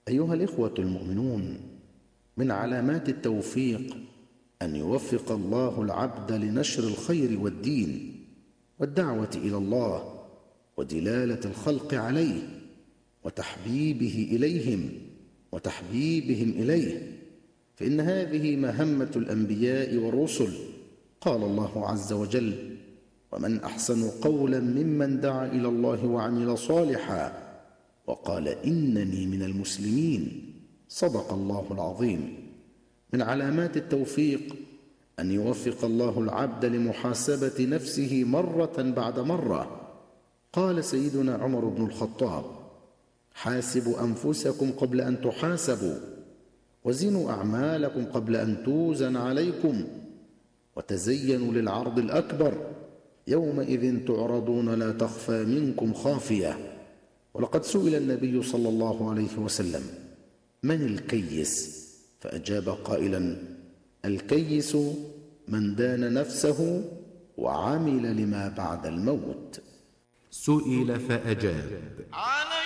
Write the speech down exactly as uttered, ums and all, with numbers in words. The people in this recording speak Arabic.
أيها الإخوة المؤمنون، من علامات التوفيق أن يوفق الله العبد لنشر الخير والدين والدعوة إلى الله ودلالة الخلق عليه وتحبيبه إليهم وتحبيبهم إليه، فإن هذه مهمة الأنبياء والرسل. قال الله عز وجل: ومن أحسن قولا ممن دعا إلى الله وعمل صالحا وقال إنني من المسلمين. صدق الله العظيم. من علامات التوفيق أن يوفق الله العبد لمحاسبة نفسه مرة بعد مرة. قال سيدنا عمر بن الخطاب: حاسبوا أنفسكم قبل أن تحاسبوا، وزنوا أعمالكم قبل أن توزن عليكم، وتزينوا للعرض الأكبر، يومئذ تعرضون لا تخفى منكم خافية. ولقد سئل النبي صلى الله عليه وسلم: من الكيس؟ فأجاب قائلا: الكيس من دان نفسه وعمل لما بعد الموت. سئل فأجاب: